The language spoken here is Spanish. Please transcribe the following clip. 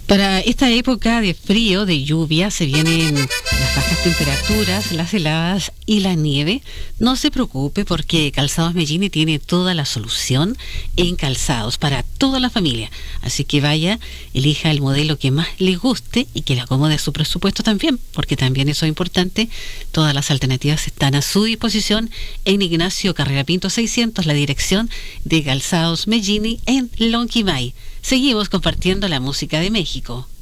Para esta época de frío, de lluvia, se vienen las bajas temperaturas, las heladas y la nieve. No se preocupe porque Calzados Mellini tiene toda la solución en calzados para toda la familia. Así que vaya, elija el modelo que más le guste y que le acomode a su presupuesto también, porque también eso es importante. Todas las alternativas están a su disposición en Ignacio Carrera Pinto 600, la dirección de Calzados Mellini en Lonquimay. Seguimos compartiendo la música de México.